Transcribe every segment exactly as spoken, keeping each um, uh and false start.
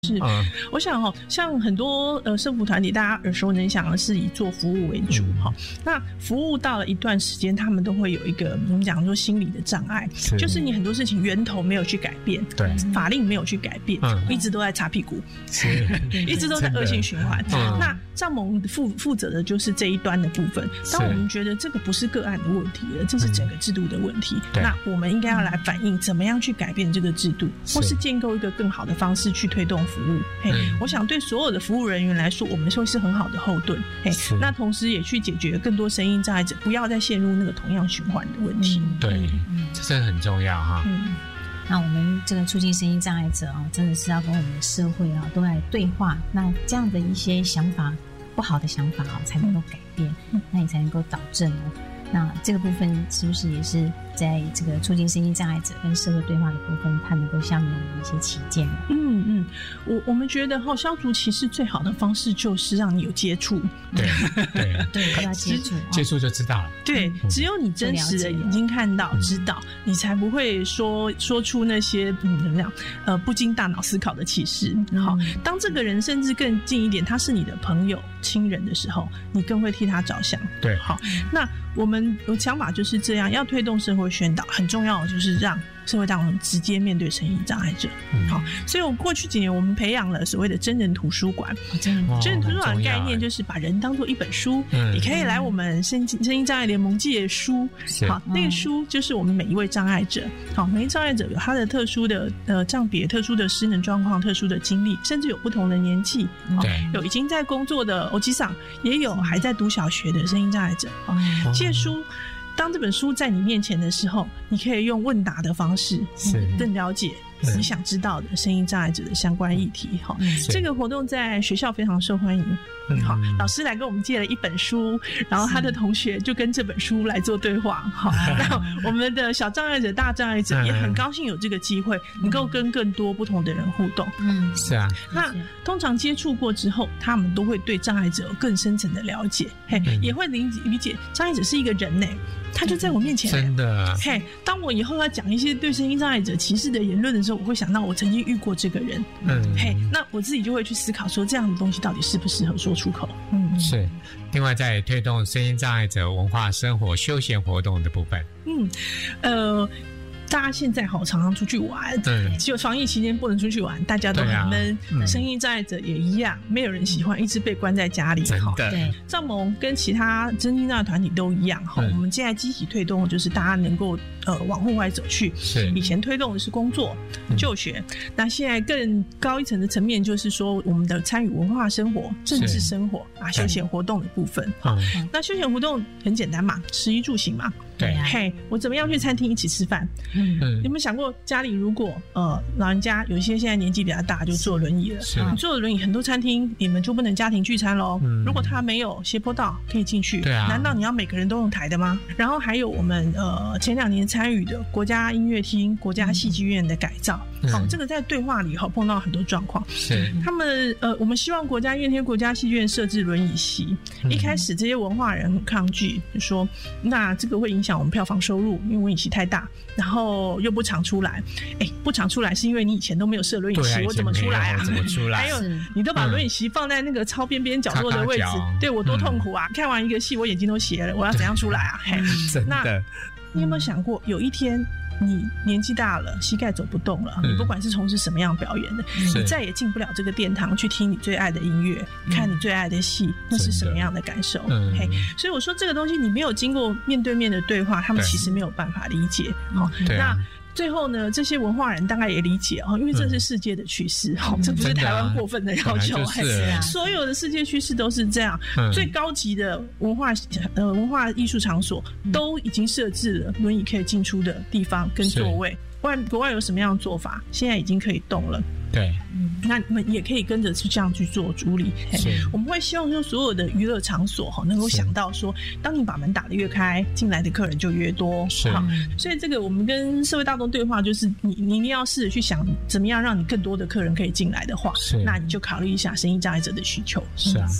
是，嗯、我想哦，像很多呃社福团体，大家耳熟能详的是以做服务为主哈、嗯。那服务到了一段时间，他们都会有一个我们讲说心理的障碍，是就是你很多事情源头没有去改变，对，法令没有去改变，嗯、一直都在擦屁股，是，一直都在恶性循环。嗯、那帐盟负负责的就是这一端的部分。当我们觉得这个不是个案的问题了，这是整个制度的问题，嗯、那我们应该要来反映怎么样去改变这个制度，或是建构一个更好的方式去推动服务。嘿，嗯、我想对所有的服务人员来说，我们会是很好的后盾。嘿，那同时也去解决更多声音障碍者不要再陷入那个同样循环的问题。 嗯、对，嗯、这真的很重要哈。 嗯，那我们这个促进声音障碍者啊，真的是要跟我们的社会啊都来对话。那这样的一些想法，不好的想法啊，才能够改变，嗯、那你才能够导正哦。那这个部分是不是也是在这个促进声音障碍者跟社会对话的部分，它能够向你们一些旗舰呢？ 嗯嗯，我我们觉得哈，消除歧视最好的方式就是让你有接触， 对对对，要接触， 接触就知道了。 对，嗯、只有你真实的眼睛看到、嗯、知道，你才不会说说出那些嗯怎么样呃不经大脑思考的歧视。好、嗯，当这个人甚至更近一点，他是你的朋友、亲人的时候，你更会替他着想。 对， 好，那我们有想法就是这样，要推动社会宣导，很重要的就是让社会大众直接面对声音障碍者。嗯、好，所以我过去几年我们培养了所谓的真人图书馆。哦、真人真人图书馆的概念就是把人当作一本书，嗯、你可以来我们声声音障碍联盟借书。好，那个书就是我们每一位障碍者。好，每一位障碍者有他的特殊的呃障别、特殊的失能状况、特殊的经历，甚至有不同的年纪。对，有已经在工作的欧吉桑，也有还在读小学的声音障碍者。好，借书。当这本书在你面前的时候，你可以用问答的方式更了解你想知道的声音障碍者的相关议题。好，这个活动在学校非常受欢迎。好，老师来跟我们借了一本书，然后他的同学就跟这本书来做对话。好，那我们的小障碍者、大障碍者也很高兴有这个机会，能够跟更多不同的人互动。嗯， 是啊。 那通常接触过之后，他们都会对障碍者有更深层的了解，嘿，也会理理解障碍者是一个人呢。他就在我面前， 真的。 嘿，当我以后要讲一些对声音障碍者歧视的言论的时候，我会想到我曾经遇过这个人。嗯，嘿，那我自己就会去思考说，这样的东西到底适不适合说出口？嗯， 是。另外，在推动声音障碍者文化、生活、休闲活动的部分， 嗯，呃。大家现在好常常出去玩，嗯，就防疫期间不能出去玩，大家都很闷。嗯、声音障碍者也一样，没有人喜欢一直被关在家里。 真的，对， 帐盟跟其他真心障碍团体都一样哈。嗯、我们现在积极推动，就是大家能够呃往户外走去。是，以前推动的是工作、就学，嗯、那现在更高一层的层面，就是说我们的参与文化生活、政治生活啊、休闲活动的部分。好，嗯、那休闲活动很简单嘛，食衣住行嘛。 对， 嘿，我怎么样去餐厅一起吃饭？嗯，你有没有想过家里如果呃老人家有一些现在年纪比较大就坐轮椅了，你坐轮椅很多餐厅你们就不能家庭聚餐咯。嗯、如果他没有斜坡道可以进去，对啊，难道你要每个人都用台的吗？然后还有我们呃前两年参与的国家音乐厅、国家戏剧院的改造。嗯、哦，这个在对话里后碰到很多状况，是他们呃，我们希望国家音乐厅、国家戏剧院设置轮椅席。嗯、一开始这些文化人很抗拒，就说那这个会影响我们票房收入，因为轮椅席太大，然后又不常出来。哎，不常出来是因为你以前都没有设轮椅席，啊、我怎么出来啊？ 怎么出来？ 还有你都把轮椅席放在那个超边边角落的位置，嗯、对我多痛苦啊！嗯、看完一个戏，我眼睛都斜了，我要怎样出来啊？嘿， 真的。 那你有没有想过，有一天？你年纪大了，膝盖走不动了，嗯、你不管是从事什么样表演的，你再也进不了这个殿堂去听你最爱的音乐，嗯、看你最爱的戏，那是什么样的感受？嗯、嘿，所以我说这个东西你没有经过面对面的对话，他们其实没有办法理解。好，那最后呢，这些文化人大概也理解哦，因为这是世界的趋势，哦、嗯，这不是台湾过分的要求，嗯就是啊、所有的世界趋势都是这样。嗯、最高级的文化呃文化艺术场所都已经设置了轮椅可以进出的地方跟座位。外国外有什么样的做法？现在已经可以动了。 对， 嗯，那你们也可以跟着去这样去做处理。我们会希望说，所有的娱乐场所哈，能够想到说，当你把门打得越开，进来的客人就越多。是，所以这个我们跟社会大众对话，就是你你一定要试着去想，怎么样让你更多的客人可以进来的话，那你就考虑一下声音障碍者的需求。 是啊。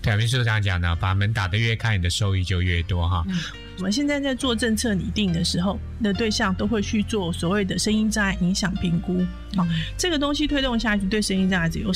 对啊，秘书长讲的，把门打得越开，你的收益就越多哈。 嗯，我们现在在做政策拟定的时候的对象都会去做所谓的声音障碍影响评估，好，这个东西推动下去对声音障碍者有